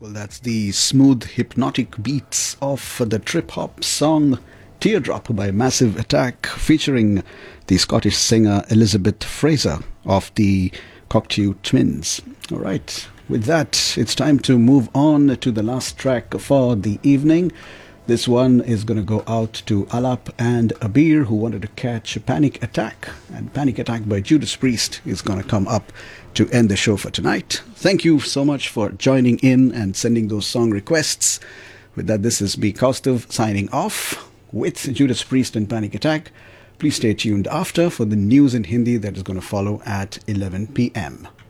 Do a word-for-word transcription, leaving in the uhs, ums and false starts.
Well, that's the smooth, hypnotic beats of the trip hop song Teardrop by Massive Attack, featuring the Scottish singer Elizabeth Fraser of the Cocteau Twins. All right, with that, it's time to move on to the last track for the evening. This one is going to go out to Alap and Abir, who wanted to catch Panic Attack. And Panic Attack by Judas Priest is going to come up to end the show for tonight. Thank you so much for joining in and sending those song requests. With that, this is B. Kaustav signing off with Judas Priest and Panic Attack. Please stay tuned after for the news in Hindi that is going to follow at eleven p.m.